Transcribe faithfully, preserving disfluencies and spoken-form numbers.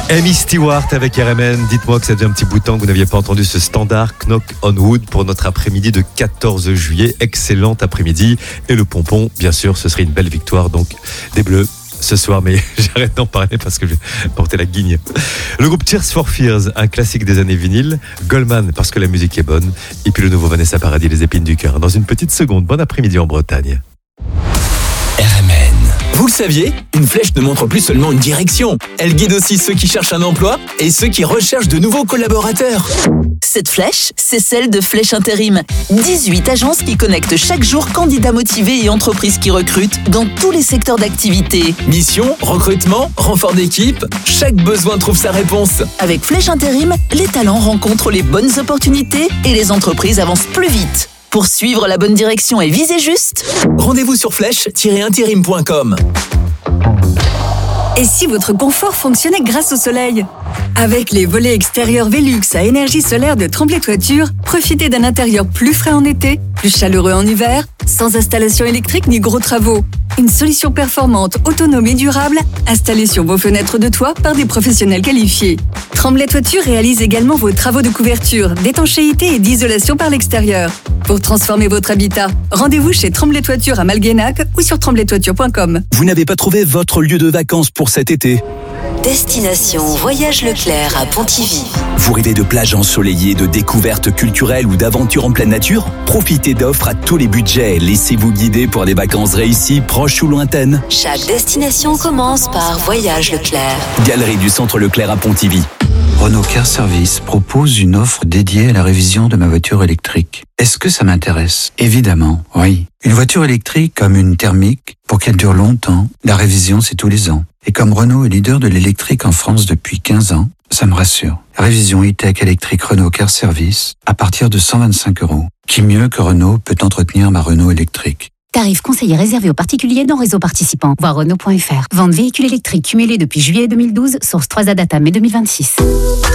Amy Stewart avec R M N. Dites-moi que ça faisait un petit bout de temps que vous n'aviez pas entendu ce standard Knock on Wood pour notre après-midi de quatorze juillet. Excellent après-midi. Et le pompon, bien sûr, ce serait une belle victoire donc des Bleus ce soir, mais j'arrête d'en parler parce que je vais porter la guigne. Le groupe Tears for Fears, un classique des années vinyles. Goldman, parce que la musique est bonne. Et puis le nouveau Vanessa Paradis, Les épines du cœur. Dans une petite seconde, bon après-midi en Bretagne. R M N. Vous le saviez, une flèche ne montre plus seulement une direction. Elle guide aussi ceux qui cherchent un emploi et ceux qui recherchent de nouveaux collaborateurs. Cette flèche, c'est celle de Flèche Intérim. dix-huit agences qui connectent chaque jour candidats motivés et entreprises qui recrutent dans tous les secteurs d'activité. Mission, recrutement, renfort d'équipe, chaque besoin trouve sa réponse. Avec Flèche Intérim, les talents rencontrent les bonnes opportunités et les entreprises avancent plus vite. Pour suivre la bonne direction et viser juste, rendez-vous sur flèche tiret intérim point com. Et si votre confort fonctionnait grâce au soleil ? Avec les volets extérieurs Velux à énergie solaire de Tremblay Toiture, profitez d'un intérieur plus frais en été, plus chaleureux en hiver, sans installation électrique ni gros travaux. Une solution performante, autonome et durable, installée sur vos fenêtres de toit par des professionnels qualifiés. Tremblay Toiture réalise également vos travaux de couverture, d'étanchéité et d'isolation par l'extérieur. Pour transformer votre habitat, rendez-vous chez Tremblay Toiture à Malguénac ou sur tremblay toiture point com. Vous n'avez pas trouvé votre lieu de vacances pour cet été ? Destination Voyage Leclerc à Pontivy. Vous rêvez de plages ensoleillées, de découvertes culturelles ou d'aventures en pleine nature ? Profitez d'offres à tous les budgets. Laissez-vous guider pour des vacances réussies, proches ou lointaines. Chaque destination commence par Voyage Leclerc. Galerie du Centre Leclerc à Pontivy. Renault Car Service propose une offre dédiée à la révision de ma voiture électrique. Est-ce que ça m'intéresse ? Évidemment, oui. Une voiture électrique comme une thermique, pour qu'elle dure longtemps, la révision c'est tous les ans. Et comme Renault est leader de l'électrique en France depuis quinze ans, ça me rassure. Révision e-tech électrique Renault Car Service à partir de cent vingt-cinq euros. Qui mieux que Renault peut entretenir ma Renault électrique ? Tarif conseillé réservé aux particuliers dans réseau participant. Voir Renault point F R. Vente véhicules électriques cumulés depuis juillet deux mille douze, source trois A Data mai deux mille vingt-six.